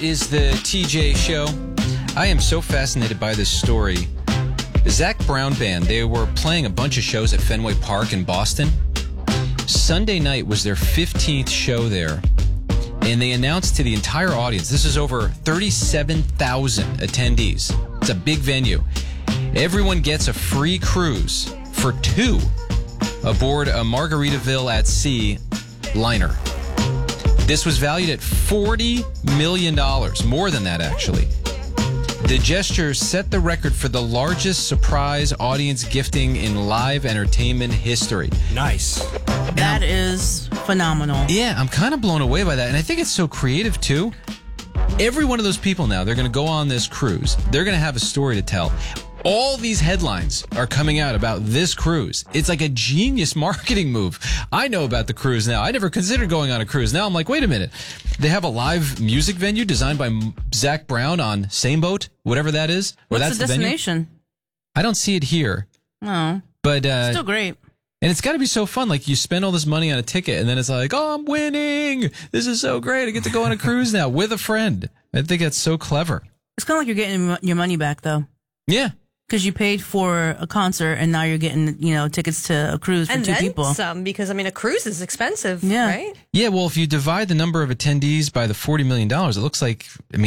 is the TJ Show. I am so fascinated by this story. The Zac Brown Band, they were playing a bunch of shows at Fenway Park in Boston. Sunday night was their 15th show there, and they announced to the entire audience, this is over 37,000 attendees. It's a big venue. Everyone gets a free cruise for two aboard a Margaritaville at Sea liner. This was valued at $40 million, more than that actually. The gesture set the record for the largest surprise audience gifting in live entertainment history. Nice. That is phenomenal. Yeah, I'm kind of blown away by that, and I think it's so creative too. Every one of those people now, they're going to go on this cruise. They're going to have a story to tell. All these headlines are coming out about this cruise. It's like a genius marketing move. I know about the cruise now. I never considered going on a cruise. Now I'm like, wait a minute. They have a live music venue designed by Zac Brown on Same Boat, whatever that is. What's the destination? I don't see it here. No. But still great. And it's got to be so fun. Like, you spend all this money on a ticket, and then it's like, oh, I'm winning. This is so great. I get to go on a cruise now with a friend. I think that's so clever. It's kind of like you're getting your money back, though. Yeah. Because you paid for a concert, and now you're getting, tickets to a cruise for two people. And then some, because, a cruise is expensive, right? Yeah, well, if you divide the number of attendees by the $40 million, it looks like,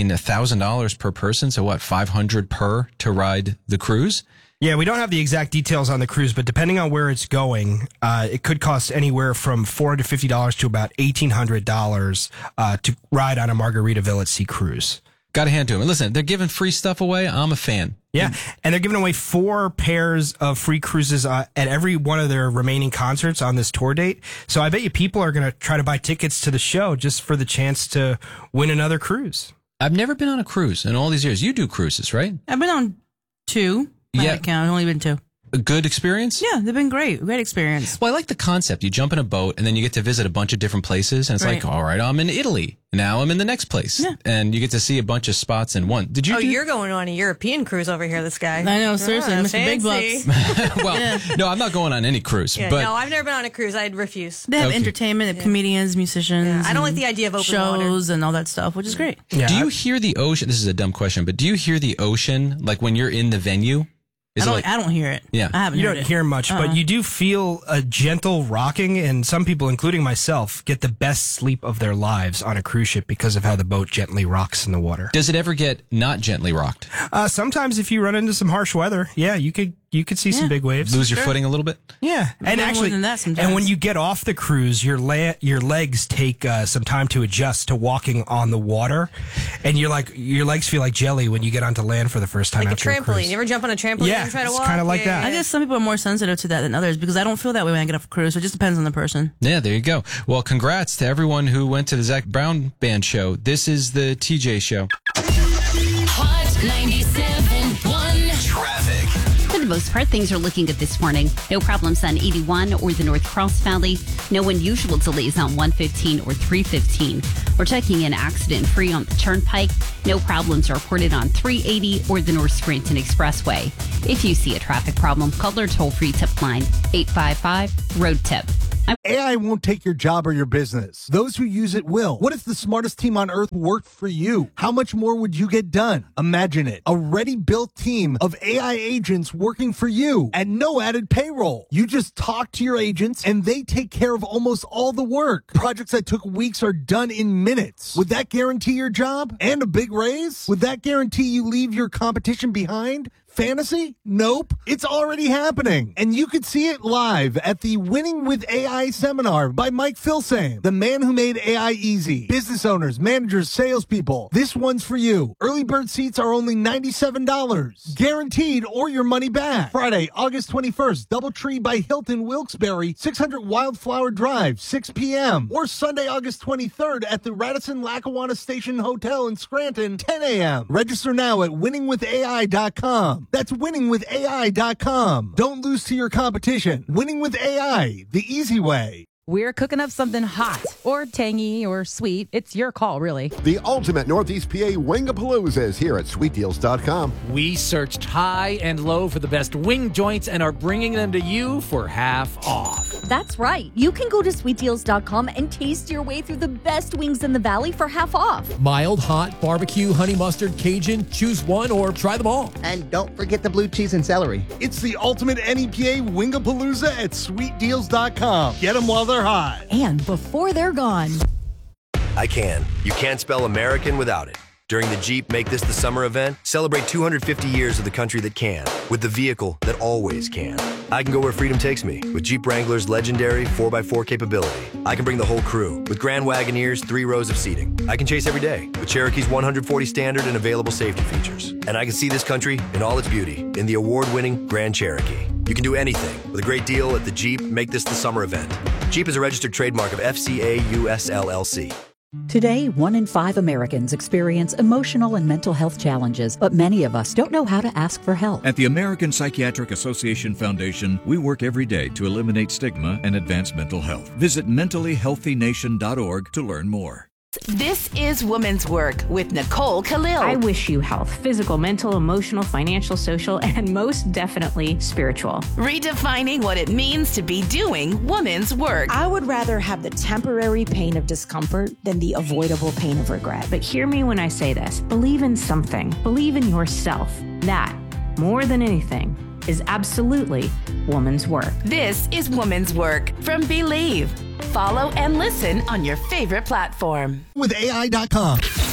$1,000 per person. So what, $500 per to ride the cruise? Yeah, we don't have the exact details on the cruise, but depending on where it's going, it could cost anywhere from $450 to about $1,800 to ride on a Margaritaville at Sea cruise. Got to hand to them. And listen, they're giving free stuff away. I'm a fan. Yeah, and they're giving away 4 pairs of free cruises at every one of their remaining concerts on this tour date. So I bet you people are going to try to buy tickets to the show just for the chance to win another cruise. I've never been on a cruise in all these years. You do cruises, right? I've been on 2. Yeah. I've only been 2. A good experience? Yeah, they've been great. Great experience. Well, I like the concept. You jump in a boat and then you get to visit a bunch of different places. And it's like, all right, I'm in Italy. Now I'm in the next place. Yeah. And you get to see a bunch of spots in one. Did you? You're going on a European cruise over here, this guy. I know, seriously, Mr. Big Bucks. Well, no, I'm not going on any cruise. Yeah, but no, I've never been on a cruise. I'd refuse. They have entertainment, they have comedians, musicians. Yeah. I don't like the idea of open shows water. And all that stuff, which is great. Yeah, do you hear the ocean? This is a dumb question, but do you hear the ocean like when you're in the venue? I don't hear it. Yeah. I haven't You heard don't it. hear much, but you do feel a gentle rocking, and some people, including myself, get the best sleep of their lives on a cruise ship because of how the boat gently rocks in the water. Does it ever get not gently rocked? Sometimes if you run into some harsh weather, yeah, you could see some big waves. Lose your footing a little bit? Yeah. And more actually, than that sometimes. and when you get off the cruise, your legs take some time to adjust to walking on the water, and your legs feel like jelly when you get onto land for the first time like after a a cruise. trampoline. You ever jump on a trampoline and try to walk? It's kind of like that. I guess some people are more sensitive to that than others because I don't feel that way when I get off a cruise. So it just depends on the person. Yeah, there you go. Well, congrats to everyone who went to the Zac Brown Band show. This is the TJ Show. Hot 97.1 Traffic. For the most part, things are looking good this morning. No problems on 81 or the North Cross Valley. No unusual delays on 115 or 315. We're checking in accident-free on the Turnpike. No problems reported on 380 or the North Scranton Expressway. If you see a traffic problem, call our toll-free tip line, 855-ROAD-TIP. AI won't take your job or your business. Those who use it will. What if the smartest team on earth worked for you? How much more would you get done? Imagine it. A ready-built team of AI agents working for you at no added payroll. You just talk to your agents and they take care of almost all the work. Projects that took weeks are done in minutes. Would that guarantee your job and a big raise? Would that guarantee you leave your competition behind? Fantasy? Nope. It's already happening. And you could see it live at the Winning with AI seminar by Mike Filsaime, the man who made AI easy. Business owners, managers, salespeople. This one's for you. Early bird seats are only $97. Guaranteed or your money back. Friday, August 21st, Doubletree by Hilton Wilkes-Barre, 600 Wildflower Drive, 6 p.m. Or Sunday, August 23rd at the Radisson-Lackawanna Station Hotel in Scranton, 10 a.m. Register now at winningwithai.com. That's winningwithai.com. Don't lose to your competition. Winning with AI, the easy way. We're cooking up something hot or tangy or sweet. It's your call, really. The ultimate Northeast PA Wingapalooza is here at sweetdeals.com. We searched high and low for the best wing joints and are bringing them to you for half off. That's right. You can go to sweetdeals.com and taste your way through the best wings in the valley for half off. Mild, hot, barbecue, honey mustard, Cajun, choose one or try them all. And don't forget the blue cheese and celery. It's the ultimate NEPA Wingapalooza at sweetdeals.com. Get them while they're hot. And before they're gone. I can. You can't spell American without it. During the Jeep Make This the Summer event, celebrate 250 years of the country that can, with the vehicle that always can. I can go where freedom takes me, with Jeep Wrangler's legendary 4x4 capability. I can bring the whole crew, with Grand Wagoneer's 3 rows of seating. I can chase every day, with Cherokee's 140 standard and available safety features. And I can see this country in all its beauty, in the award-winning Grand Cherokee. You can do anything with a great deal at the Jeep Make This the Summer event. Jeep is a registered trademark of FCA US LLC. Today, 1 in 5 Americans experience emotional and mental health challenges, but many of us don't know how to ask for help. At the American Psychiatric Association Foundation, we work every day to eliminate stigma and advance mental health. Visit mentallyhealthynation.org to learn more. This is Women's Work with Nicole Khalil. I wish you health, physical, mental, emotional, financial, social, and most definitely spiritual. Redefining what it means to be doing women's work. I would rather have the temporary pain of discomfort than the avoidable pain of regret. But hear me when I say this. Believe in something. Believe in yourself. That, more than anything, is absolutely woman's work. This is Woman's Work from Believe. Follow and listen on your favorite platform. With AI.com.